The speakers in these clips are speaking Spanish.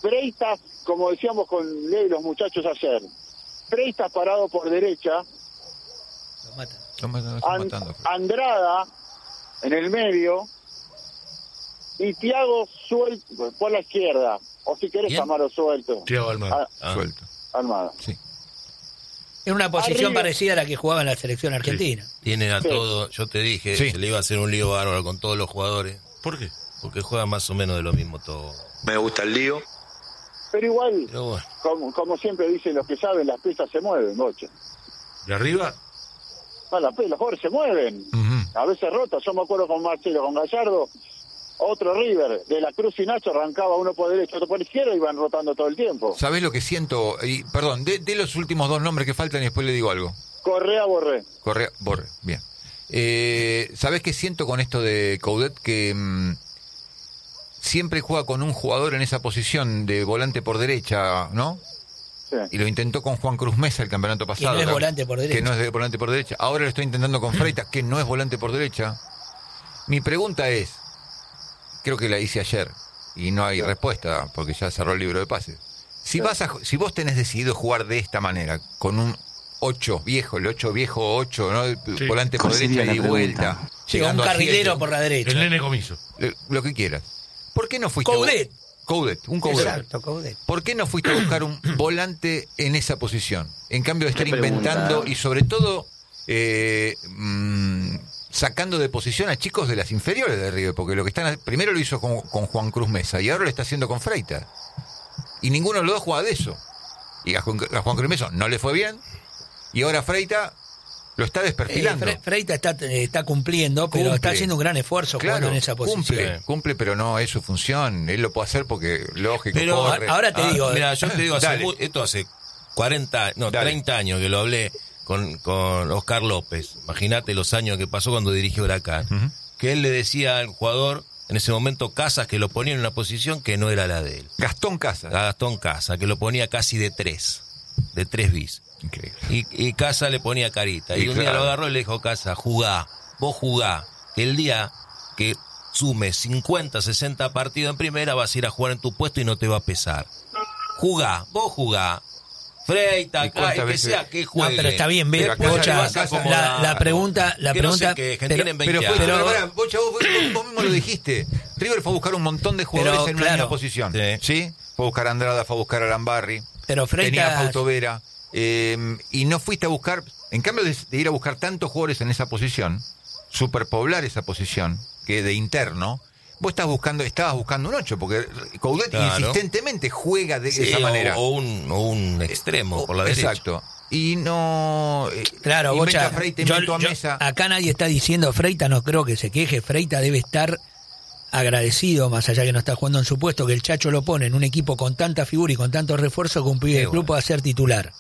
Freitas, como decíamos con Ley y los muchachos ayer, Freitas parado por derecha, Lo matan. Lo están matando. Andrada en el medio y Thiago suelto por la izquierda, o si querés llamarlo suelto. Thiago Almada. Suelto. Almada. Sí. Es una posición Arriba. parecida a la que jugaba en la selección argentina. Tienen a Sí. todo, yo te dije, Sí. se le iba a hacer un lío bárbaro con todos los jugadores, ¿Por qué? porque juegan más o menos de lo mismo todo. Me gusta el lío. Pero igual, Pero bueno, como siempre dicen los que saben, las piezas se mueven, Bocha. ¿De arriba? No, los jugadores se mueven. Ujú. A veces rotos. Yo me acuerdo con Marcelo, con Gallardo, otro River, de la Cruz y Nacho arrancaba uno por derecha, otro por izquierda y iban rotando todo el tiempo. ¿Sabés lo que siento? Y, perdón, de los últimos dos nombres que faltan y después le digo algo. Correa, Borré. Correa, Borre, bien. ¿Sabés qué siento con esto de Coudet? Que siempre juega con un jugador en esa posición de volante por derecha, ¿no? Sí. Y lo intentó con Juan Cruz Mesa el campeonato pasado. no es volante por derecha. Que no es de volante por derecha. Ahora lo estoy intentando con Freitas, que no es volante por derecha. Mi pregunta es, creo que la hice ayer, y no hay respuesta, porque ya cerró el libro de pases. Si vos tenés decidido jugar de esta manera, con un 8 viejo, el 8 viejo 8, ¿no? Sí. Volante por ¿Cuál sería derecha y la vuelta. Sí, un llegando a carrilero 7, por la derecha. El nene comiso. lo que quieras. ¿Por qué no fuiste Coudet. Un Coudet. Exacto, Coudet. ¿Por qué no fuiste a buscar un volante en esa posición? En cambio de estar Qué pregunta, inventando ¿eh? y sobre todo sacando de posición a chicos de las inferiores de River, porque lo que están primero lo hizo con Juan Cruz Mesa y ahora lo está haciendo con Freitas. Y ninguno de los dos juega de eso. Y a Juan Cruz Mesa no le fue bien y ahora Freitas lo está desperfilando. Freitas está cumpliendo, pero Cumple. está haciendo un gran esfuerzo jugando en esa posición. Cumple, pero no es su función. Él lo puede hacer porque lógico, pero corre. ahora te digo, mira, yo te digo, Dale. esto hace 40, no, Dale. 30 años que lo hablé con Oscar López. Imagínate los años que pasó cuando dirigió Huracán. Ujú. Que él le decía al jugador, en ese momento Casas, que lo ponía en una posición que no era la de él. Gastón Casas. A Gastón Casas, que lo ponía casi de 3 bis. Increíble. Y Casa le ponía carita. Y un día claro. lo agarró y le dijo, Casa, vos jugá, que el día que sumes 50, 60 partidos en primera vas a ir a jugar en tu puesto y no te va a pesar. Vos jugá. ¿Y Freita, acá, cuántas que veces? sea que no, juegue. pero está bien, ve, Pero acá Bocha, ya le vas a acomodar. la pregunta, Que no se quejen, tienen 20 Pero, años. pero pará, Bocha, vos mismo lo dijiste. River fue a buscar un montón de jugadores Pero, en una claro. misma posición. Sí. ¿Sí? Fue a buscar a Andrada, fue a buscar a Lambarri. pero Tenía a Freitas, Fausto Vera. Y no fuiste a buscar, en cambio de ir a buscar tantos jugadores en esa posición, superpoblar esa posición, que de interno, vos estabas buscando un 8, porque Coudet Claro. insistentemente juega de Sí, esa manera. o un extremo por la derecha. Exacto. Y no... claro, inventa Bocha, a Freitas, inventó a Mesa. acá nadie está diciendo Freitas, no creo que se queje. Freitas debe estar agradecido, más allá que no está jugando en su puesto, que el Chacho lo pone en un equipo con tanta figura y con tanto refuerzo que un pibe del club pueda ser titular.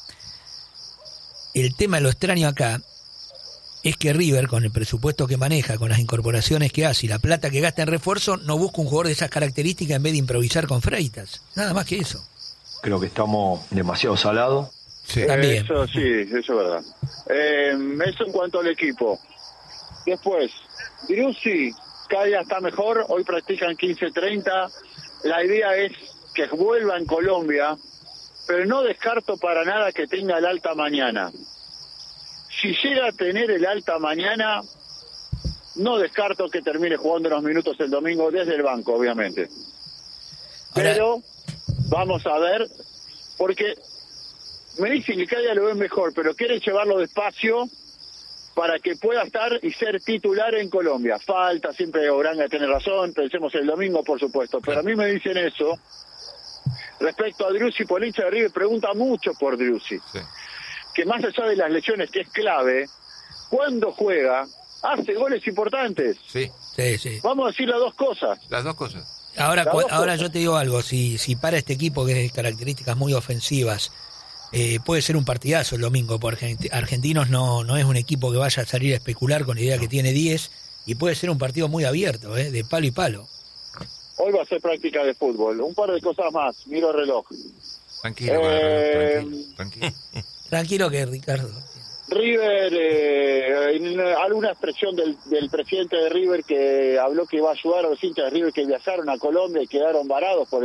El tema, lo extraño acá, es que River, con el presupuesto que maneja, con las incorporaciones que hace y la plata que gasta en refuerzo, no busca un jugador de esas características en vez de improvisar con Freitas. Nada más que eso. Creo que estamos demasiado salados. Sí. También. Eso sí, eso es verdad. Eso en cuanto al equipo. Después, Driussi, cada día está mejor, hoy practican 15-30. La idea es que vuelva en Colombia, pero no descarto para nada que tenga el alta mañana. Si llega a tener el alta mañana, no descarto que termine jugando unos minutos el domingo desde el banco, obviamente. Ahora- Pero vamos a ver, porque me dicen que cada día lo ven mejor, pero quieren llevarlo despacio para que pueda estar y ser titular en Colombia. Falta, siempre Oranga tiene razón, pensemos el domingo, por supuesto, pero a mí me dicen eso. Respecto a Driussi, por el hincha de River pregunta mucho por Driussi, Sí. que más allá de las lesiones, que es clave, cuando juega, hace goles importantes. Sí, Sí, sí. Vamos a decir las dos cosas. las dos cosas. Ahora, Las dos ahora cosas. yo te digo algo, si para este equipo que es de características muy ofensivas, puede ser un partidazo el domingo, porque Argentinos no es un equipo que vaya a salir a especular con la idea que tiene 10, y puede ser un partido muy abierto, de palo y palo. Hoy va a ser práctica de fútbol. Un par de cosas más, miro el reloj. Tranquilo, tranquilo. Tranquilo que Ricardo. River, alguna expresión del presidente de River que habló que iba a ayudar a los hinchas de River que viajaron a Colombia y quedaron varados por